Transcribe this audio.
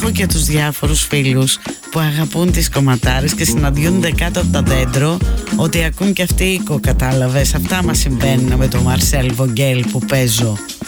έχω και τους διάφορους φίλους που αγαπούν τις κομματάρες και συναντιούνται κάτω από το δέντρο, ότι ακούν και αυτοί οίκο, κατάλαβες. Αυτά μας συμβαίνουν με τον Μαρσέλ Βογγέλ που παίζω.